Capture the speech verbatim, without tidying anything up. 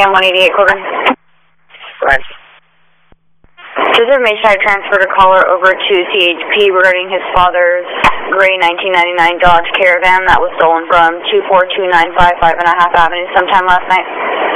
Cam one eighty-eight, Corbin. Right. Just information, I transferred a caller over to C H P regarding his father's gray nineteen ninety-nine Dodge Caravan that was stolen from two four two nine five Five and a Half Avenue sometime last night.